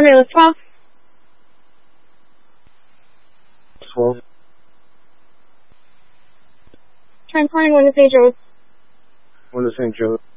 Formula 12. 12. Transporting 1 to St. Joe's. 1 to St. Joe.